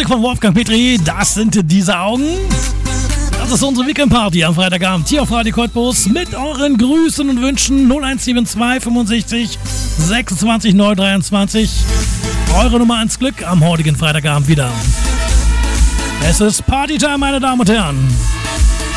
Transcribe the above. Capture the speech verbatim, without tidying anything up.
Musik von Wolfgang Petri, das sind diese Augen. Das ist unsere Weekend-Party am Freitagabend hier auf Radio Cottbus mit euren Grüßen und Wünschen null eins sieben zwei fünfundsechzig sechsundzwanzig neun dreiundzwanzig. Eure Nummer eins Glück am heutigen Freitagabend wieder. Es ist Partytime, meine Damen und Herren.